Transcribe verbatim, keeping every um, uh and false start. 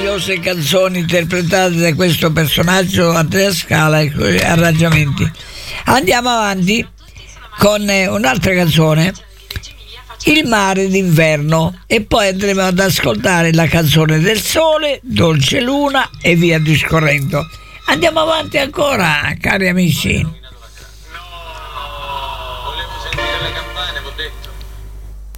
meravigliose canzoni interpretate da questo personaggio, Andrea Scala, e coi arrangiamenti. Andiamo avanti con un'altra canzone, Il mare d'inverno, e poi andremo ad ascoltare la canzone del sole, Dolce luna e via discorrendo. Andiamo avanti ancora, cari amici.